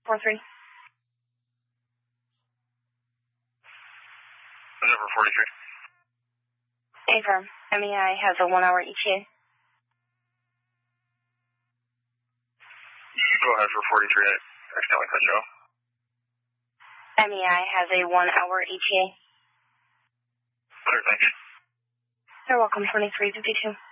43. Number 43. Affirm. MEI has a 1-hour ETA. Go ahead for 43. I accidentally cut you off. MEI has a 1-hour ETA. Clear, thanks. You're welcome, 2352.